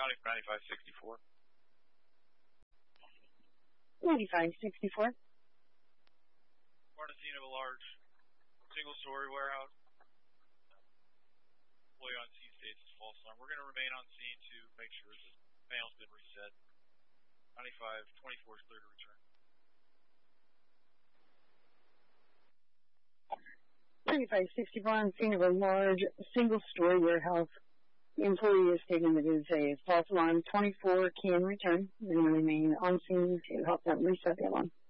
County for 9564. 9564. We're on the scene of a large single-story warehouse. Employee on scene states is false alarm. We're going to remain on scene to make sure the panel's been reset. 9524 is clear to return. 9564 on scene of a large single-story warehouse. The employee is stating that it is a false alarm. 24 can return and remain on scene to help them reset the alarm.